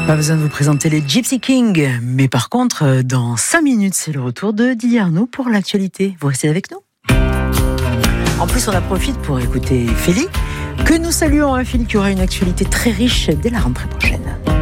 Pas besoin de vous présenter les Gypsy Kings, mais par contre, dans 5 minutes, c'est le retour de Didier Arnaud pour l'actualité. Vous restez avec nous. En plus, on en profite pour écouter Feli, que nous saluons, Feli qui aura une actualité très riche dès la rentrée prochaine.